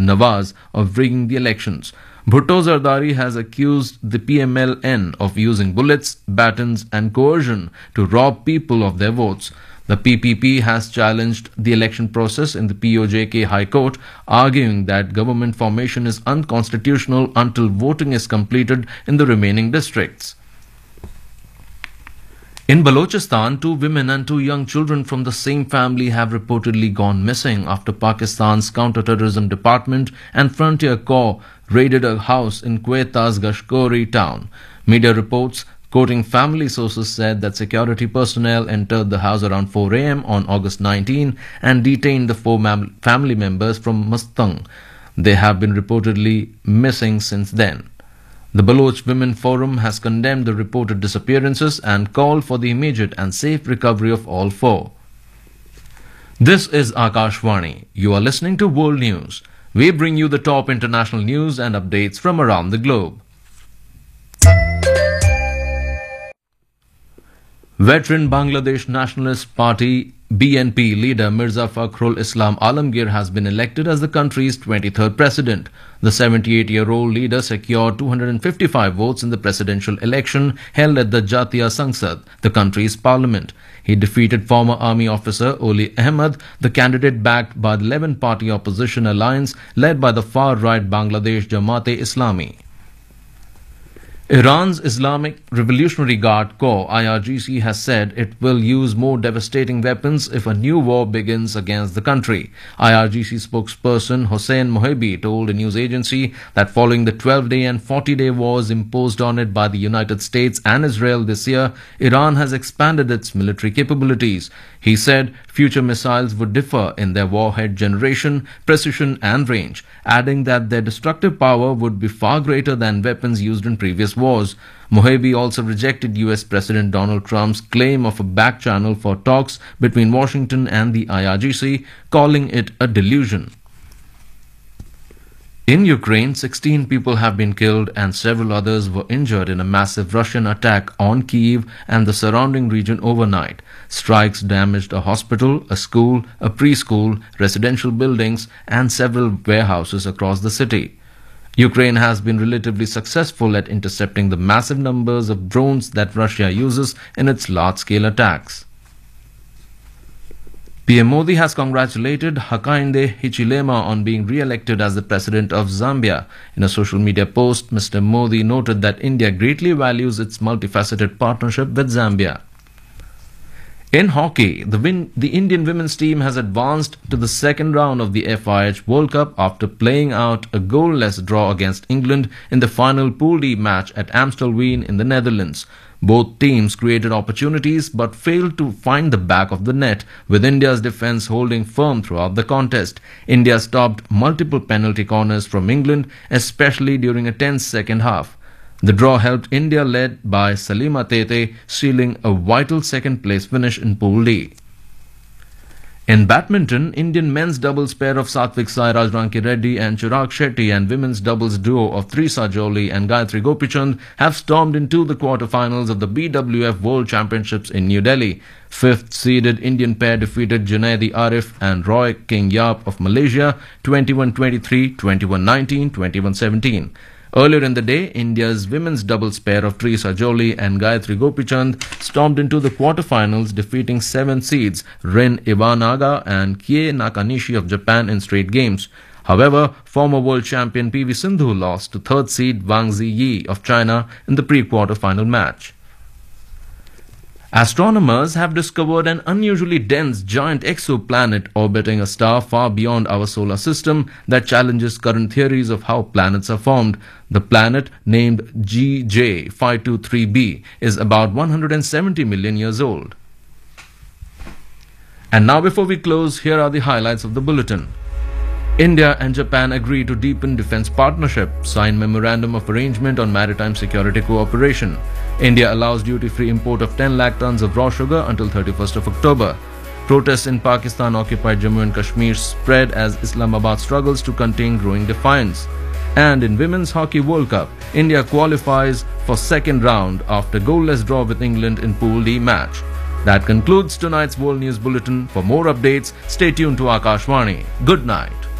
Nawaz of rigging the elections. Bhutto Zardari has accused the PMLN of using bullets, batons and coercion to rob people of their votes. The PPP has challenged the election process in the POJK High Court, arguing that government formation is unconstitutional until voting is completed in the remaining districts. In Balochistan, 2 women and 2 young children from the same family have reportedly gone missing after Pakistan's Counter-Terrorism Department and Frontier Corps raided a house in Queta's Gashkori town. Media reports quoting family sources said that security personnel entered the house around 4 a.m. on August 19 and detained the 4 family members from Mustang. They have been reportedly missing since then. The Baloch Women Forum has condemned the reported disappearances and called for the immediate and safe recovery of all 4. This is Akashvani. You are listening to World News. We bring you the top international news and updates from around the globe. Veteran Bangladesh Nationalist Party BNP leader Mirza Fakhrul Islam Alamgir has been elected as the country's 23rd president. The 78-year-old leader secured 255 votes in the presidential election held at the Jatiya Sangsad, the country's parliament. He defeated former army officer Oli Ahmed, the candidate backed by the 11-party opposition alliance led by the far-right Bangladesh Jamaat-e-Islami. Iran's Islamic Revolutionary Guard Corps IRGC has said it will use more devastating weapons if a new war begins against the country. IRGC spokesperson Hossein Mohebi told a news agency that following the 12-day and 40-day wars imposed on it by the United States and Israel this year, Iran has expanded its military capabilities. He said future missiles would differ in their warhead generation, precision and range, adding that their destructive power would be far greater than weapons used in previous wars. Mohebi also rejected US President Donald Trump's claim of a back channel for talks between Washington and the IRGC, calling it a delusion. In Ukraine, 16 people have been killed and several others were injured in a massive Russian attack on Kyiv and the surrounding region overnight. Strikes damaged a hospital, a school, a preschool, residential buildings, and several warehouses across the city. Ukraine has been relatively successful at intercepting the massive numbers of drones that Russia uses in its large-scale attacks. PM Modi has congratulated Hakainde Hichilema on being re-elected as the president of Zambia. In a social media post, Mr. Modi noted that India greatly values its multifaceted partnership with Zambia. In hockey, the Indian women's team has advanced to the second round of the FIH World Cup after playing out a goalless draw against England in the final Pool D match at Amstelveen in the Netherlands. Both teams created opportunities but failed to find the back of the net, with India's defence holding firm throughout the contest. India stopped multiple penalty corners from England, especially during a tense second half. The draw helped India, led by Salima Tete, sealing a vital second-place finish in Pool D. In badminton, Indian men's doubles pair of Satvik Sairaj Rankireddy and Chirag Shetty and women's doubles duo of Trisa Jolie and Gayatri Gopichand have stormed into the quarterfinals of the BWF World Championships in New Delhi. Fifth-seeded Indian pair defeated Junaidi Arif and Roy King Yap of Malaysia 21-23, 21-19, 21-17. Earlier in the day, India's women's doubles pair of Trisa Jolie and Gayatri Gopichand stormed into the quarterfinals, defeating 7th seeds Rin Iwanaga and Kie Nakanishi of Japan in straight games. However, former world champion PV Sindhu lost to 3rd seed Wang Ziyi of China in the pre-quarterfinal match. Astronomers have discovered an unusually dense giant exoplanet orbiting a star far beyond our solar system that challenges current theories of how planets are formed. The planet, named GJ523b, is about 170 million years old. And now, before we close, here are the highlights of the bulletin. India and Japan agree to deepen defense partnership, sign memorandum of arrangement on maritime security cooperation. India allows duty-free import of 10 lakh tons of raw sugar until 31st of October. Protests in Pakistan-occupied Jammu and Kashmir spread as Islamabad struggles to contain growing defiance. And in Women's Hockey World Cup, India qualifies for second round after goalless draw with England in Pool D match. That concludes tonight's World News Bulletin. For more updates, stay tuned to Akashvani. Good night.